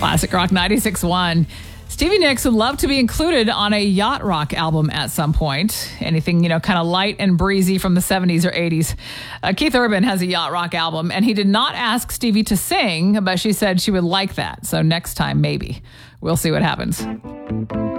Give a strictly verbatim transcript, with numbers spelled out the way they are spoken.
Classic Rock ninety-six point one. Stevie Nicks would love to be included on a yacht rock album at some point. Anything, you know, kind of light and breezy from the seventies or eighties. Uh, Keith Urban has a yacht rock album, and he did not ask Stevie to sing, but she said she would like that. So next time, maybe. We'll see what happens.